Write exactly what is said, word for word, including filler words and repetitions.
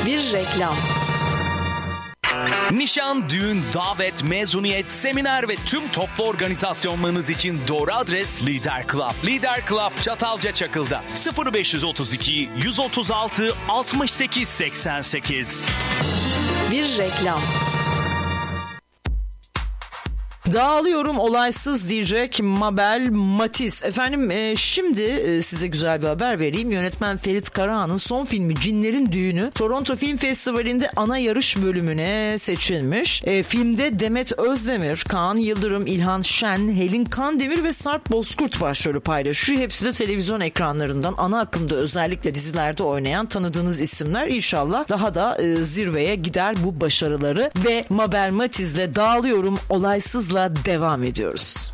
Bir reklam. Nişan, düğün, davet, mezuniyet, seminer ve tüm toplu organizasyonlarınız için doğru adres Lider Club. Lider Club Çatalca Çakıl'da. sıfır beş otuz iki yüz otuz altı altmış sekiz seksen sekiz. Bir reklam. Dağılıyorum olaysız diyecek Mabel Matiz. Efendim e, şimdi e, size güzel bir haber vereyim. Yönetmen Ferit Karahan'ın son filmi Cinlerin Düğünü Toronto Film Festivali'nde ana yarış bölümüne seçilmiş. E, filmde Demet Özdemir, Kaan Yıldırım, İlhan Şen, Helin Kandemir ve Sarp Bozkurt başrolü paylaşıyor. Hepsi de televizyon ekranlarından ana akımda özellikle dizilerde oynayan tanıdığınız isimler. İnşallah daha da e, zirveye gider bu başarıları ve Mabel Matiz'le Dağılıyorum olaysızla devam ediyoruz.